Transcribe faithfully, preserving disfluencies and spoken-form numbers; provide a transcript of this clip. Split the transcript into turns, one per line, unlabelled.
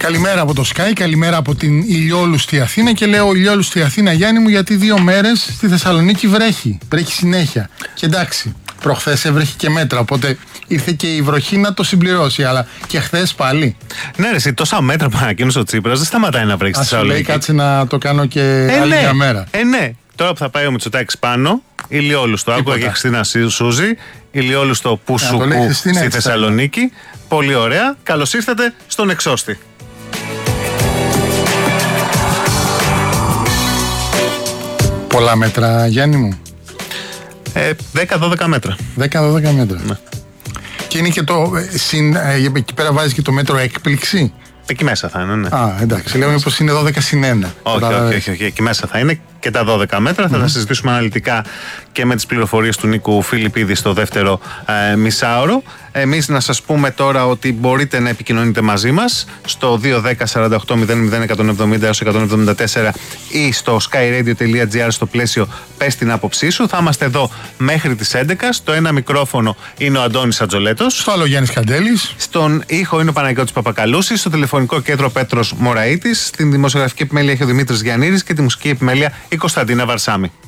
Καλημέρα από το Sky, καλημέρα από την ηλιόλουστη Αθήνα. Και λέω ηλιόλουστη Αθήνα, Γιάννη μου, γιατί δύο μέρες στη Θεσσαλονίκη βρέχει. Βρέχει συνέχεια. Και εντάξει, προχθές έβρεχε και μέτρα. Οπότε ήρθε και η βροχή να το συμπληρώσει. Αλλά και χθες πάλι.
Ναι, ρε, εσύ, τόσα μέτρα που ανακοίνωσε ο Τσίπρας δεν σταματάει να βρέχει στη Θεσσαλονίκη.
Ας λέει, κάτσε να το κάνω και
ε,
άλλη
ναι,
μια μέρα.
Ε, ναι. Τώρα που θα πάει ο Μητσοτάκης πάνω, ηλιόλουστο. Άκουγα και η Χριστίνα Σούζη, ηλιόλουστο Πουσουκού στη Θεσσαλονίκη. Πολύ ωραία. Καλώς ήρθατε στον Εξώστη.
Πολλά μέτρα, Γιάννη μου.
Ε, δέκα δώδεκα μέτρα.
δέκα δώδεκα μέτρα.
Ναι.
Και είναι και το. Συν, ε, εκεί πέρα βάζει και το μέτρο έκπληξη.
Εκεί μέσα θα είναι, ναι.
Α, εντάξει. Λέω μήπως είναι δώδεκα συν ένα.
Όχι, όχι, όχι, όχι. Εκεί μέσα θα είναι και τα δώδεκα μέτρα. Mm-hmm. Θα τα συζητήσουμε αναλυτικά και με τις πληροφορίες του Νίκου Φιλιππίδη στο δεύτερο ε, μισάωρο. Εμείς να σας πούμε τώρα ότι μπορείτε να επικοινωνείτε μαζί μας στο δύο ένα μηδέν σαράντα οκτώ μηδέν μηδέν εκατόν εβδομήντα έως εκατόν εβδομήντα τέσσερα ή στο skyradio τελεία gr στο πλαίσιο πες την άποψή σου. Θα είμαστε εδώ μέχρι τις έντεκα. Στο ένα μικρόφωνο είναι ο Αντώνης Ατζολέτος.
Στο άλλο Γιάννης Καντέλης.
Στον ήχο είναι ο Παναγιώτης Παπακαλούσης. Στο τηλεφωνικό κέντρο Πέτρος Μωραΐτης. Στην δημοσιογραφική επιμέλεια έχει ο Δημήτρης Γιαννήρης και τη μουσική επιμέλεια η Κωνσταντίνα Βαρσάμη.